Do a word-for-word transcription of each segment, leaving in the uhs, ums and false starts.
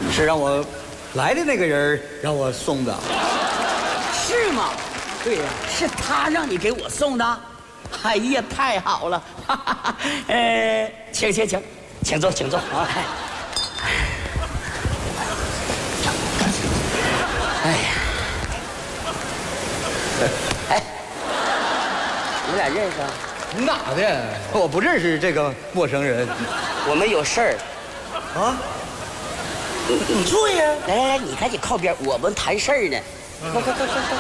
是让我来的那个人让我送的。 是吗？ 对呀、啊， 是他让你给我送的。哎呀，太好了！哈哈哈呃，请请请，请坐，请坐啊！哎呀，哎，你俩认识啊？ 你哪的？我不认识这个陌生人。 我们有事儿。 啊？ 你你坐呀！来来来，你赶紧靠边，我们谈事儿呢。快快快快快！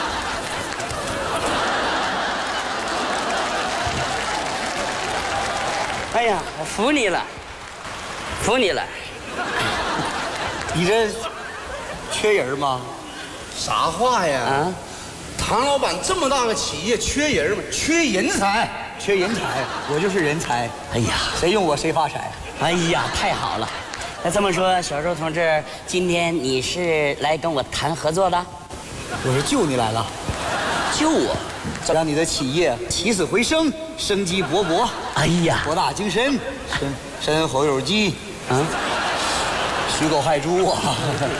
哎呀，我服你了，服你了。 你这缺人吗？ 啥话呀？ 啊， 唐老板这么大个企业，缺人吗？缺人才， 缺人才，我就是人才。 哎呀， 谁用我谁发财。 哎呀，太好了。那这么说，小周同志，今天你是来跟我谈合作的？ 我是救你来了， 救我， 让你的企业起死回生，生机勃勃。 哎呀， 博大精深，深深侯有基， 啊， 虚狗害猪啊！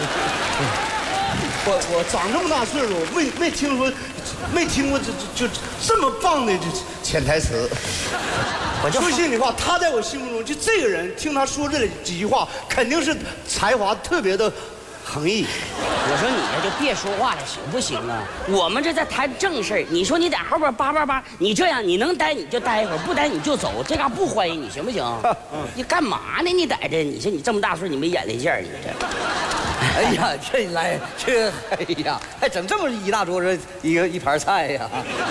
我我长这么大岁数，我没没听说，没听过这这就这么棒的这潜台词。 我就说心里话，他在我心目中就这个人，听他说这几句话，肯定是才华特别的横溢。 我说你这就别说话了，行不行啊？我们这在谈正事儿，你说你在后边叭叭叭，你这样你能待你就待一会儿，不待你就走，这嘎不欢迎你，行不行？你干嘛呢？你在这，你说你这么大岁你没眼力劲儿，你这。 哎呀，这来这，哎呀，还整这么一大桌子一个一盘菜呀！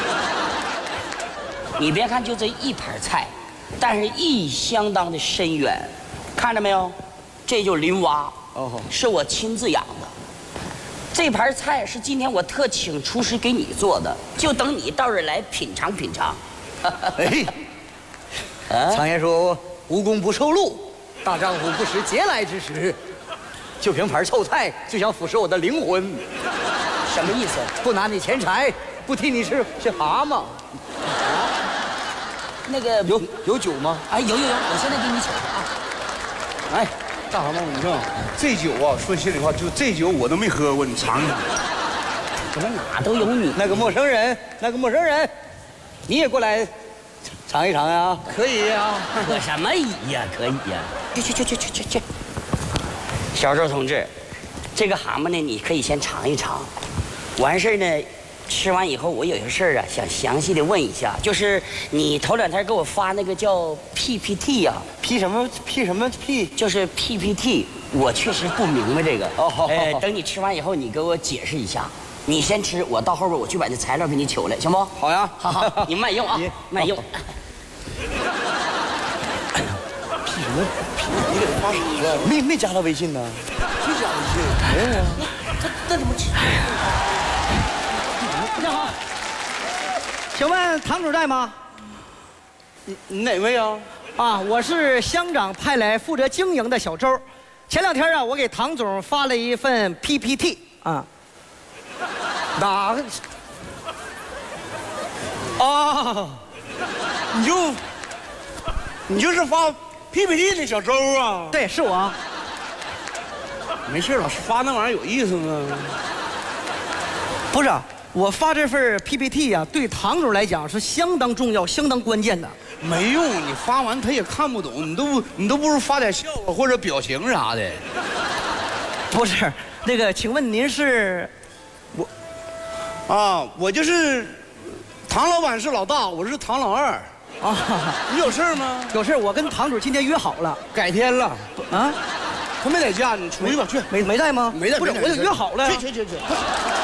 你别看就这一盘菜，但是意义相当的深远，看着没有？这就是林蛙， 哦， 是我亲自养的。这盘菜是今天我特请厨师给你做的，就等你到这儿来品尝品尝。 哎， 啊， 常言说无功不受禄，大丈夫不识节来之时。就凭盘臭菜就想腐蚀我的灵魂， 什么意思？ 不拿你钱财，不替你吃是蛤蟆。 那个有有酒吗？ 哎，有有有，我现在给你请啊。 哎，大蛤蟆，你看这酒啊，说心里话，就这酒我都没喝过，你尝尝。 怎么哪都有你？ 那个陌生人，那个陌生人，你也过来尝一尝呀？ 可以呀、啊， 可什么以呀？可以呀！去去去去去去去。小周同志，这个蛤蟆呢，你可以先尝一尝。完事儿呢，吃完以后我有些事儿啊，想详细的问一下，就是你头两天给我发那个叫 P P T 呀、啊、 P 什么 P 什么 P， 就是 P P T， 我确实不明白这个。 哦，好， 呃，等你吃完以后，你给我解释一下。你先吃，我到后边我去把这材料给你取来，行不？ 好呀， 好好，你慢用啊，慢用。 P 什么 P？ 你给他发啥了？没没加他微信呢？ 没加微信， 没有啊。 这这怎么吃？ 你好，请问堂主在吗？ 你你哪位啊？ 啊，我是乡长派来负责经营的小周。前两天啊，我给唐总发了一份 P P T 啊。哪个？ 啊，你就你就是发 P P T 的小周啊？ 对，是我。 没事，老师发那玩意儿有意思吗？ 不是，我发这份 P P T 呀、啊，对唐总来讲是相当重要、相当关键的。 没用，你发完他也看不懂，你都不你都不如发点笑话或者表情啥的。 不是，那个，请问您是？ 我啊，我就是唐老板是老大，我是唐老二。 啊， 你有事儿吗？ 有事，我跟唐主今天约好了。 改天了。 啊？ 他没在家，你出去吧，去。 没没在吗？ 没在， 不是，我得约好了。 去去去去。